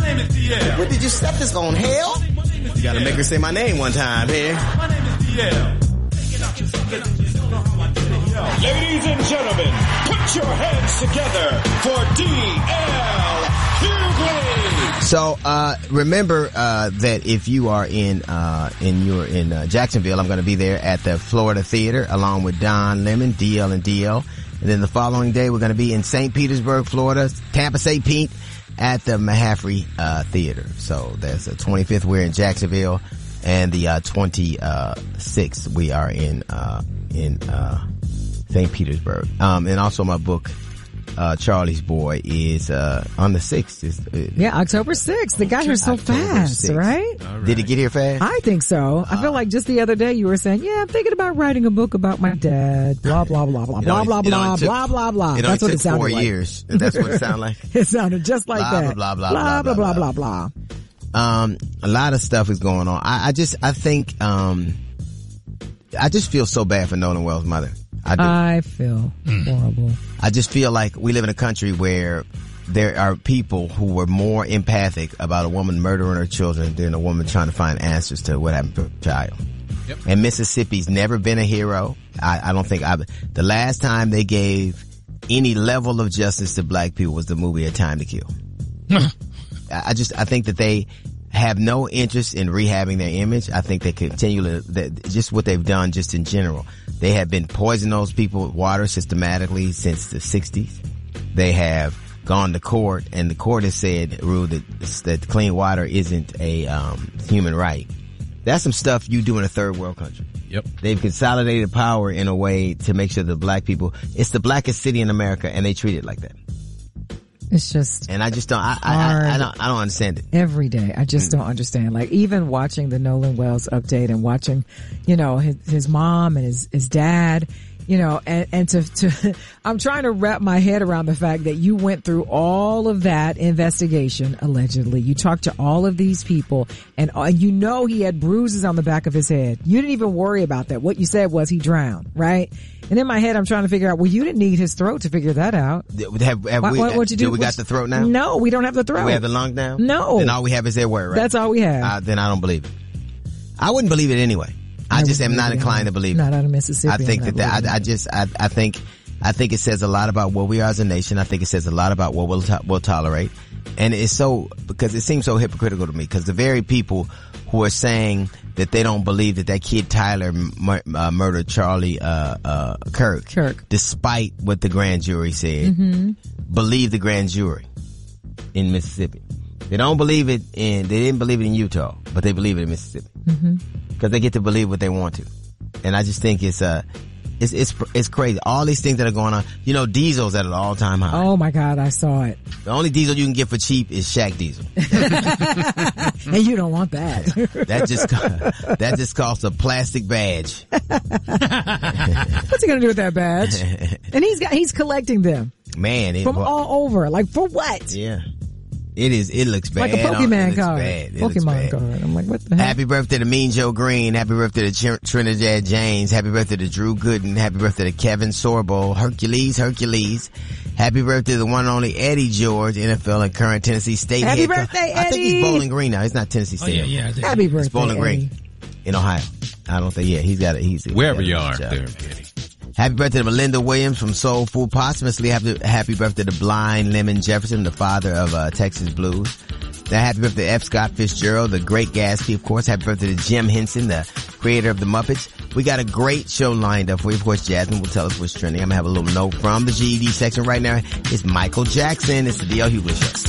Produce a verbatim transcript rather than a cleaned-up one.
name is D L. What, did you step this on hell? You gotta make her say my name one time here. My name is D L. Ladies and gentlemen, put your hands together for D L Hughley. So, uh, remember, uh, that if you are in, uh, in your, in, uh, Jacksonville, I'm going to be there at the Florida Theater along with Don Lemon, D L and D L. And then the following day, we're going to be in Saint Petersburg, Florida, Tampa Saint Pete at the Mahaffey, uh, Theater. So that's the twenty-fifth, we're in Jacksonville, and the, uh, twenty-sixth, we are in, uh, in, uh, Saint Petersburg. Um, and also my book, Uh, Charlie's Boy is, uh, on the sixth. Is, uh, yeah, October sixth. It got here so October fast, sixth. right? right? Did it get here fast? I think so. I feel like just the other day you were saying, yeah, I'm thinking about writing a book about my dad. Blah, blah, blah, blah, blah, blah, blah, blah, blah, blah. It That's what it sounded four like. years. That's what it sounded like. It sounded just like blah, that. Blah, blah, blah, blah, blah, blah, blah, blah. Um, a lot of stuff is going on. I, I just, I think, um, I just feel so bad for Nolan Wells' mother. I do. I feel horrible. I just feel like we live in a country where there are people who were more empathic about a woman murdering her children than a woman trying to find answers to what happened to her child. Yep. And Mississippi's never been a hero. I, I don't think I, the last time they gave any level of justice to black people was the movie A Time to Kill. I just, I think that they have no interest in rehabbing their image. I think they continue to, that just what they've done just in general. They have been poisoning those people with water systematically since the sixties. They have gone to court, and the court has said, ruled that, that clean water isn't a, um, human right. That's some stuff you do in a third world country. Yep. They've consolidated power in a way to make sure that black people, it's the blackest city in America, and they treat it like that. It's just, and I just don't, I, I, I, I don't, I don't understand it. Every day. I just Mm. don't understand. Like even watching the Nolan Wells update and watching, you know, his, his mom and his, his dad, you know, and, and to, to, I'm trying to wrap my head around the fact that you went through all of that investigation, allegedly. You talked to all of these people, and, and you know he had bruises on the back of his head. You didn't even worry about that. What you said was he drowned, right? And in my head, I'm trying to figure out, well, you didn't need his throat to figure that out. Have, have what, we, what, what you do? do we got the throat now? No, we don't have the throat. Do we have the lung now? No. Then all we have is their word, right? That's all we have. Uh, then I don't believe it. I wouldn't believe it anyway. I, I just am not inclined to believe it. Not out of Mississippi. I think that, that I, I just, I, I think, I think it says a lot about what we are as a nation. I think it says a lot about what we'll, to- we'll tolerate. And it's so, because it seems so hypocritical to me, because the very people who are saying that they don't believe that that kid Tyler mur- uh, murdered Charlie, uh, uh, Kirk. Kirk. Despite what the grand jury said. Mm-hmm. Believe the grand jury in Mississippi. They don't believe it in, they didn't believe it in Utah, but they believe it in Mississippi. Mm-hmm. Cause they get to believe what they want to. And I just think it's, uh, it's, it's, it's crazy. All these things that are going on, you know, diesel's at an all time high. Oh my God, I saw it. The only diesel you can get for cheap is Shaq diesel. And you don't want that. That just, that just costs a plastic badge. What's he gonna do with that badge? And he's got, he's collecting them. Man. It, From well, all over. Like for what? Yeah. It is, it looks bad. Like a Pokemon it card. Bad. It Pokemon card. I'm like, what the heck? Happy birthday to Mean Joe Green. Happy birthday to Tr- Trinidad James. Happy birthday to Drew Gooden. Happy birthday to Kevin Sorbo. Hercules, Hercules. Happy birthday to the one and only Eddie George, N F L and current Tennessee State Happy head birthday, coach. I think Eddie. he's Bowling Green now. He's not Tennessee State. Oh, yeah, yeah. I think Happy birthday, It's Bowling Green in Ohio. I don't think, yeah, he's got it. He's Wherever he's you got are a there, job. Eddie. Happy birthday to Melinda Williams from Soul Food. Posthumously happy, happy birthday to Blind Lemon Jefferson, the father of uh, Texas Blues. Now, happy birthday to F. Scott Fitzgerald, the great Gatsby, of course. Happy birthday to Jim Henson, the creator of the Muppets. We got a great show lined up for you. Of course, Jasmine will tell us what's trending. I'm going to have a little note from the G E D section right now. It's Michael Jackson. It's the D L Hughley Show.